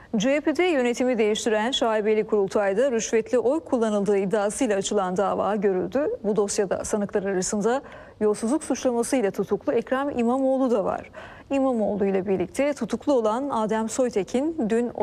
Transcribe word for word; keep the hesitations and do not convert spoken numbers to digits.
C H P'de yönetimi değiştiren şaibeli kurultayda rüşvetli oy kullanıldığı iddiasıyla açılan dava görüldü. Bu dosyada sanıklar arasında yolsuzluk suçlamasıyla tutuklu Ekrem İmamoğlu da var. İmamoğlu ile birlikte tutuklu olan Adem Soytekin dün